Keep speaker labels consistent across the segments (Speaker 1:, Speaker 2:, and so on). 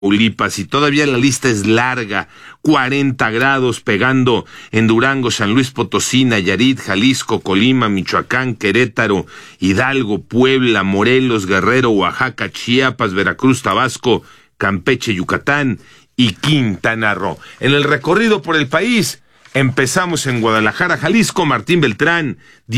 Speaker 1: Tamaulipas, y todavía la lista es larga. 40 grados pegando en Durango, San Luis Potosí, Nayarit, Jalisco, Colima, Michoacán, Querétaro, Hidalgo, Puebla, Morelos, Guerrero, Oaxaca, Chiapas, Veracruz, Tabasco, Campeche, Yucatán y Quintana Roo. En el recorrido por el país, empezamos en Guadalajara, Jalisco. Martín Beltrán,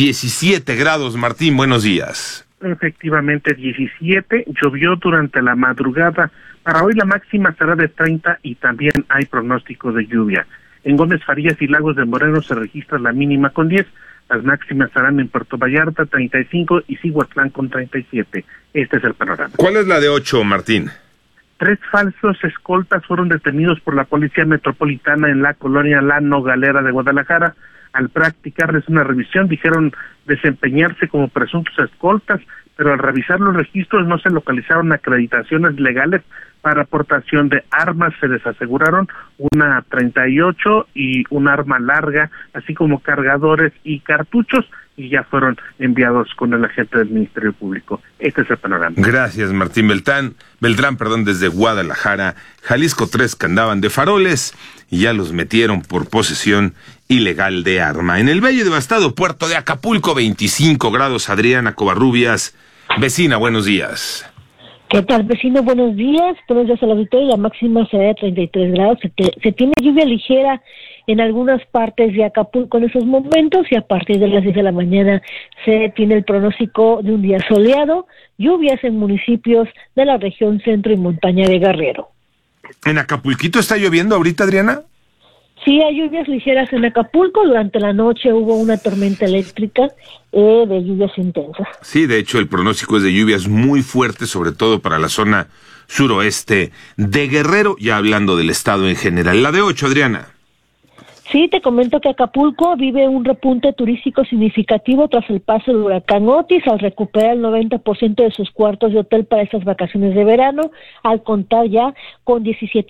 Speaker 1: 17 grados. Martín, buenos días.
Speaker 2: Efectivamente, 17, llovió durante la madrugada. Para hoy la máxima será de 30 y también hay pronóstico de lluvia. En Gómez Farías y Lagos de Moreno se registra la mínima con 10, las máximas serán en Puerto Vallarta 35 y Cihuatlán con 37. Este es el panorama.
Speaker 1: ¿Cuál es la de 8, Martín?
Speaker 2: 3 falsos escoltas fueron detenidos por la Policía Metropolitana en la colonia La Nogalera de Guadalajara. Al practicarles una revisión dijeron desempeñarse como presuntos escoltas, pero al revisar los registros no se localizaron acreditaciones legales para aportación de armas. Se les aseguraron una 38 y un arma larga, así como cargadores y cartuchos, y ya fueron enviados con el agente del Ministerio Público. Este es el panorama.
Speaker 1: Gracias, Martín Beltrán, desde Guadalajara, Jalisco. 3 que andaban de faroles y ya los metieron por posesión ilegal de arma. En el bello y devastado puerto de Acapulco, 25 grados. Adriana Covarrubias, vecina, buenos días.
Speaker 3: ¿Qué tal, vecino? Buenos días. Buenos días al auditorio. La máxima será de 33 grados. Se tiene lluvia ligera en algunas partes de Acapulco en esos momentos, y a partir de las 10 de la mañana se tiene el pronóstico de un día soleado, lluvias en municipios de la región centro y montaña de Guerrero.
Speaker 1: ¿En Acapulquito está lloviendo ahorita, Adriana?
Speaker 3: Sí, hay lluvias ligeras en Acapulco. Durante la noche hubo una tormenta eléctrica de lluvias intensas. Sí,
Speaker 1: de hecho el pronóstico es de lluvias muy fuertes, sobre todo para la zona suroeste de Guerrero, ya hablando del estado en general. La de 8, Adriana.
Speaker 3: Sí, te comento que Acapulco vive un repunte turístico significativo tras el paso del huracán Otis, al recuperar el 90% de sus cuartos de hotel para estas vacaciones de verano, al contar ya con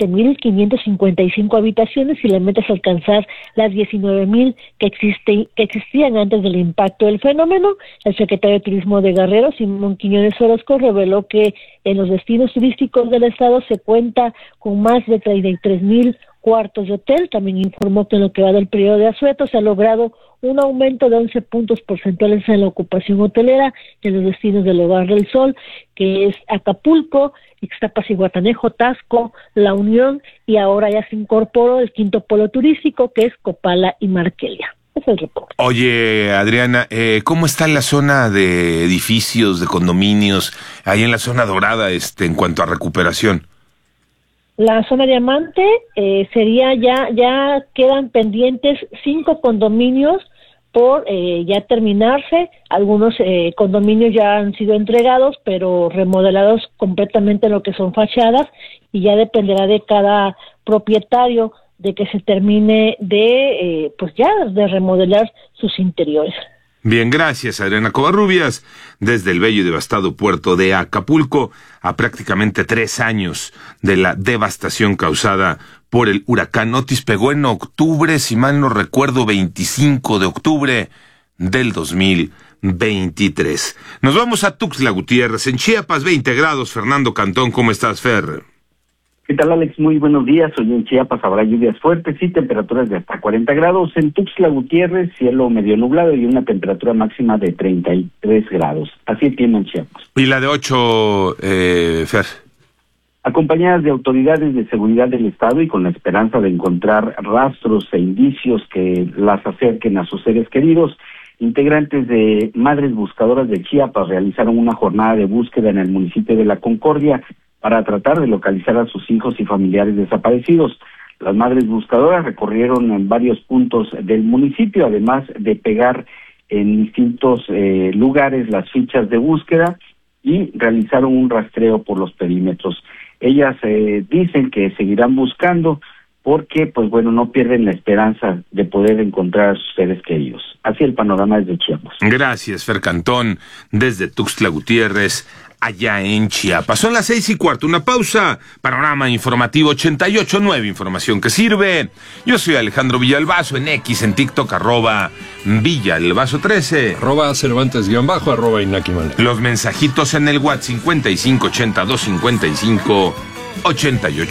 Speaker 3: 17,555 habitaciones, y la meta es alcanzar las 19,000 que existían antes del impacto del fenómeno. El secretario de Turismo de Guerrero, Simón Quiñones Orozco, reveló que en los destinos turísticos del estado se cuenta con más de 33,000 cuartos de hotel. También informó que en lo que va del periodo de asueto se ha logrado un aumento de 11 puntos porcentuales en la ocupación hotelera en los destinos del Hogar del Sol, que es Acapulco, Ixtapas y Guatanejo, Taxco, La Unión, y ahora ya se incorporó el quinto polo turístico, que es Copala y Marquelia. Es el reporte.
Speaker 1: Oye, Adriana, ¿cómo está la zona de edificios, de condominios, ahí en la zona dorada, en cuanto a recuperación?
Speaker 3: La zona diamante sería ya quedan pendientes 5 condominios por ya terminarse. Algunos condominios ya han sido entregados, pero remodelados completamente lo que son fachadas, y ya dependerá de cada propietario de que se termine de remodelar sus interiores.
Speaker 1: Bien, gracias, Adriana Covarrubias, desde el bello y devastado puerto de Acapulco, a prácticamente 3 años de la devastación causada por el huracán Otis. Pegó en octubre, si mal no recuerdo, 25 de octubre del 2023. Nos vamos a Tuxtla Gutiérrez, en Chiapas, 20 grados. Fernando Cantón, ¿cómo estás, Fer?
Speaker 4: ¿Qué tal, Alex? Muy buenos días. Hoy en Chiapas habrá lluvias fuertes y temperaturas de hasta 40 grados. En Tuxtla Gutiérrez, cielo medio nublado y una temperatura máxima de 33 grados. Así tiene en Chiapas.
Speaker 1: ¿Y la de 8, Fer?
Speaker 4: Acompañadas de autoridades de seguridad del Estado y con la esperanza de encontrar rastros e indicios que las acerquen a sus seres queridos, integrantes de Madres Buscadoras de Chiapas realizaron una jornada de búsqueda en el municipio de La Concordia para tratar de localizar a sus hijos y familiares desaparecidos. Las Madres Buscadoras recorrieron en varios puntos del municipio, además de pegar en distintos lugares las fichas de búsqueda, y realizaron un rastreo por los perímetros. Ellas dicen que seguirán buscando porque, no pierden la esperanza de poder encontrar a sus seres queridos. Así el panorama desde Chiapas.
Speaker 1: Gracias, Fer Cantón, desde Tuxtla Gutiérrez, allá en Chiapas. Son las 6:15, una pausa. Panorama informativo 88.9, información que sirve. Yo soy Alejandro Villalbazo, en X, en TikTok, @Villalbazo13.
Speaker 5: @Cervantes_, @Inaki Manero.
Speaker 1: Los mensajitos en el WhatsApp 5580-255 88.